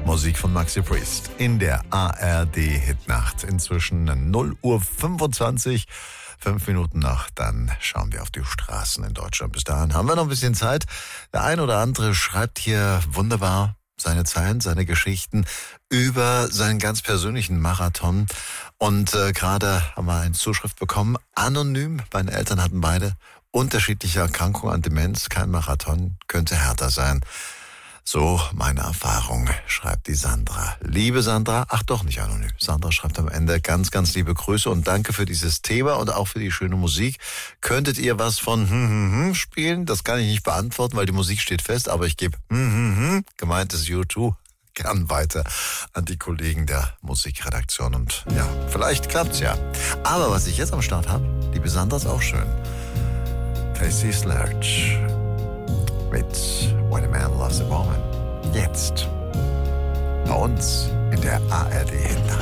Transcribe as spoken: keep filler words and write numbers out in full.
Musik von Maxi Priest in der A R D-Hitnacht. Inzwischen null Uhr fünfundzwanzig, fünf Minuten nach, dann schauen wir auf die Straßen in Deutschland. Bis dahin haben wir noch ein bisschen Zeit. Der ein oder andere schreibt hier wunderbar seine Zeilen, seine Geschichten über seinen ganz persönlichen Marathon. Und äh, gerade haben wir eine Zuschrift bekommen, anonym. Meine Eltern hatten beide unterschiedliche Erkrankungen an Demenz. Kein Marathon könnte härter sein. So meine Erfahrung, schreibt die Sandra. Liebe Sandra, ach doch, nicht anonym. Sandra schreibt am Ende ganz, ganz liebe Grüße und danke für dieses Thema und auch für die schöne Musik. Könntet ihr was von hm, hm, hm spielen? Das kann ich nicht beantworten, weil die Musik steht fest, aber ich gebe hm, hm, hm, gemeint ist U zwei, gern weiter an die Kollegen der Musikredaktion und ja, vielleicht klappt's ja. Aber was ich jetzt am Start habe, liebe Sandra, ist auch schön. Casey Sledge mit When a Man Loves a Woman. Jetzt bei uns in der A R D-Hitnacht.